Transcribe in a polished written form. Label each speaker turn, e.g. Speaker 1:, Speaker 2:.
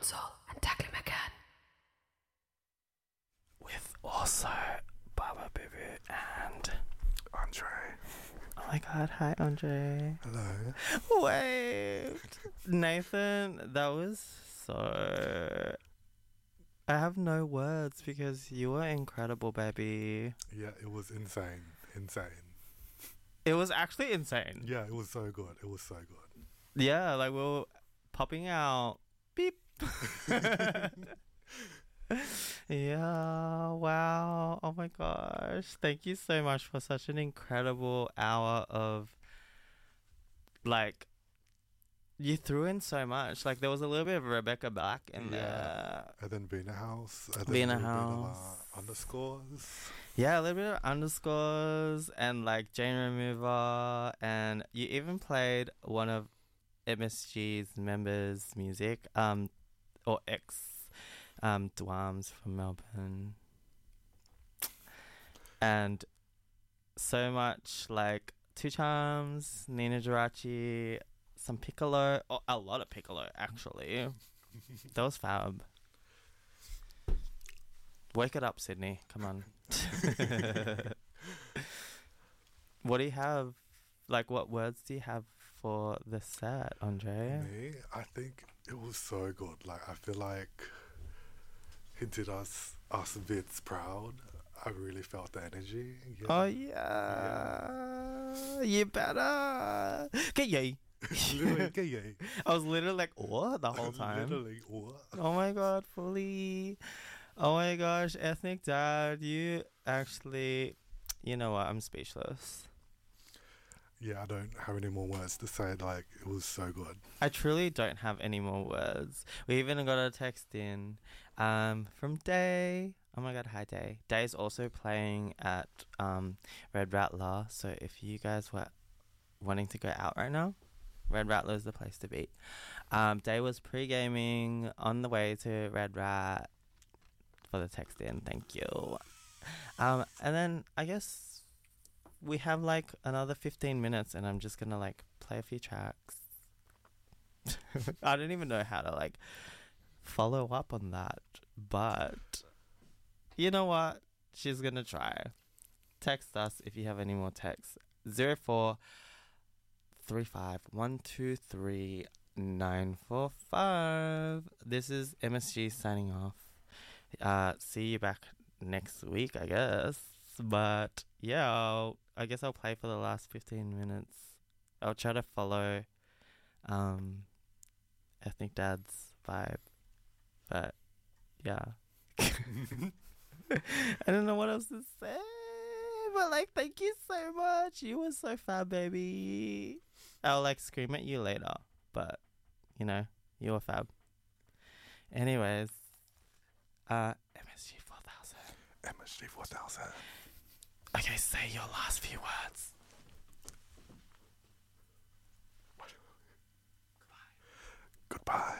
Speaker 1: Console and Tackling McCann.
Speaker 2: With also Baba Boo and
Speaker 3: Andre.
Speaker 2: oh my god, hi Andre.
Speaker 3: Hello.
Speaker 2: Wait, Nathan, that was so. I have no words because you were incredible, baby.
Speaker 3: Yeah, it was insane. Insane.
Speaker 2: It was actually insane.
Speaker 3: Yeah, it was so good. It was so good.
Speaker 2: Yeah, like we were popping out. Beep. Yeah, wow. Oh my gosh. Thank you so much for such an incredible hour of like you threw in so much. Like there was a little bit of Rebecca Black in there.
Speaker 3: And then Vina House. And then
Speaker 2: Vina
Speaker 3: a little bit
Speaker 2: House.
Speaker 3: of, underscores.
Speaker 2: Yeah, a little bit of underscores and like Jane Remover, and you even played one of MSG's members' music, or ex Dwams from Melbourne. And so much like Two Charms, Nina Geraci, some Piccolo, or a lot of Piccolo actually. That was fab. Wake it up, Sydney. Come on. What do you have? Like, what words do you have for the set, Andre?
Speaker 3: Me, I think it was so good. Like, I feel like he did us bits proud. I really felt the energy. Yeah.
Speaker 2: Oh, yeah. You better. Get ye.
Speaker 3: Literally, yeah.
Speaker 2: I was literally like, what? The whole time.
Speaker 3: Literally, what?
Speaker 2: Oh my god, fully. Oh my gosh, Ethnic Dad, you actually. You know what? I'm speechless.
Speaker 3: Yeah, I don't have any more words to say. Like, it was so good.
Speaker 2: I truly don't have any more words. We even got a text in from Day. Oh my god, hi Day. Day's also playing at Red Rattler. So if you guys were wanting to go out right now, Red Rattler is the place to be. Day was pre-gaming on the way to Red Rat for the text in. Thank you. And then I guess we have like another 15 minutes and I'm just gonna like play a few tracks. I don't even know how to like follow up on that, but you know what? She's gonna try. Text us if you have any more texts. 0435123945. This is MSG signing off. See you back next week, I guess. But yeah, I guess I'll play for the last 15 minutes. I'll try to follow Ethnic Dad's vibe. But yeah. I don't know what else to say. But like, thank you so much. You were so fab, baby. I'll like scream at you later. But, you know, you were fab. Anyways, MSG 4000.
Speaker 3: MSG 4000.
Speaker 2: Okay, say your last few words.
Speaker 3: Goodbye.